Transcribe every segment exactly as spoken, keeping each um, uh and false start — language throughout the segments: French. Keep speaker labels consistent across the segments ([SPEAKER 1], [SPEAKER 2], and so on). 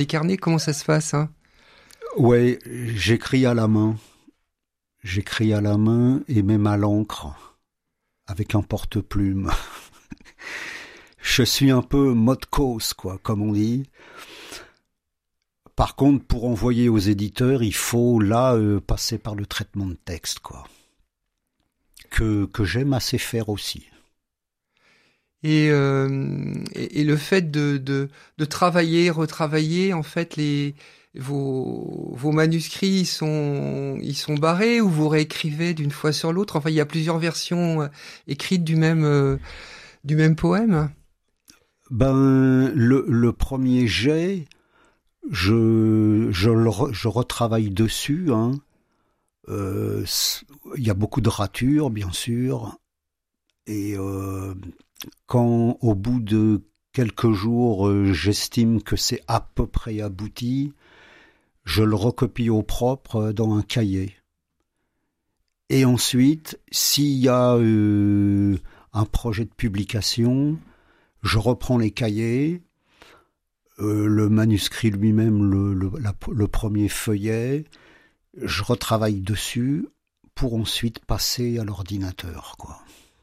[SPEAKER 1] Les carnets, comment ça se passe, hein?
[SPEAKER 2] Ouais, j'écris à la main. J'écris à la main et même à l'encre, avec un porte-plume. Je suis un peu mode cause, quoi, comme on dit. Par contre, pour envoyer aux éditeurs, il faut là euh, passer par le traitement de texte, quoi. Que, que j'aime assez faire aussi.
[SPEAKER 1] Et, euh, et, et le fait de, de, de travailler, retravailler, en fait, les, vos, vos manuscrits, ils sont, ils sont barrés ou vous réécrivez d'une fois sur l'autre? Enfin, il y a plusieurs versions euh, écrites du même, euh, du même poème.
[SPEAKER 2] Ben, le, le premier jet, je, je, le re, je retravaille dessus, hein. Euh, il y a beaucoup de ratures, bien sûr. Et euh, quand, au bout de quelques jours, euh, j'estime que c'est à peu près abouti, je le recopie au propre dans un cahier. Et ensuite, s'il y a euh, un projet de publication, je reprends les cahiers, euh, le manuscrit lui-même, le, le, la, le premier feuillet, je retravaille dessus pour ensuite passer à l'ordinateur, quoi.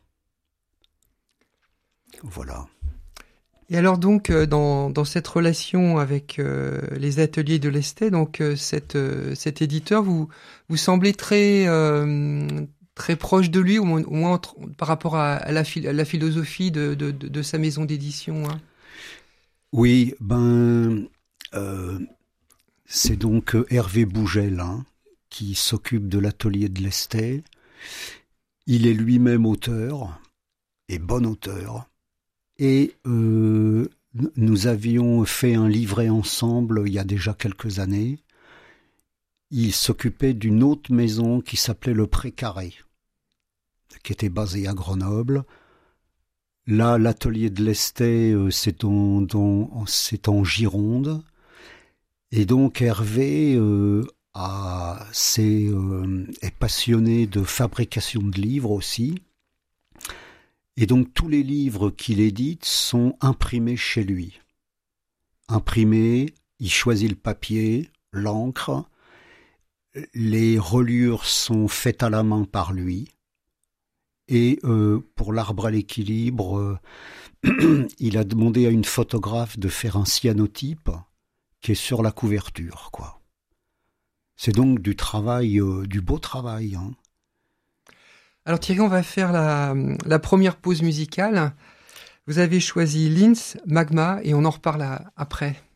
[SPEAKER 2] Voilà.
[SPEAKER 1] Et alors donc euh, dans, dans cette relation avec euh, les ateliers de l'Estet, donc euh, cette, euh, cet éditeur, vous vous semblez très euh, très proche de lui, au moins, au moins entre, par rapport à, à, la, à la philosophie de, de, de, de sa maison d'édition, hein.
[SPEAKER 2] Oui, ben euh, c'est donc Hervé Bougel, hein, qui s'occupe de l'atelier de l'Estet. Il est lui-même auteur, et bon auteur. Et euh, nous avions fait un livret ensemble il y a déjà quelques années. Il s'occupait d'une autre maison qui s'appelait le Précaré, qui était basée à Grenoble. Là, l'atelier de l'Estet, euh, c'est, en, dans, c'est en Gironde. Et donc Hervé euh, a, c'est, euh, est passionné de fabrication de livres aussi. Et donc tous les livres qu'il édite sont imprimés chez lui. Imprimés, il choisit le papier, l'encre, les reliures sont faites à la main par lui. Et euh, pour l'arbre à l'équilibre, euh, il a demandé à une photographe de faire un cyanotype qui est sur la couverture, quoi. C'est donc du travail, euh, du beau travail, hein.
[SPEAKER 1] Alors Thierry, on va faire la, la première pause musicale. Vous avez choisi Linz, Magma, et on en reparle après.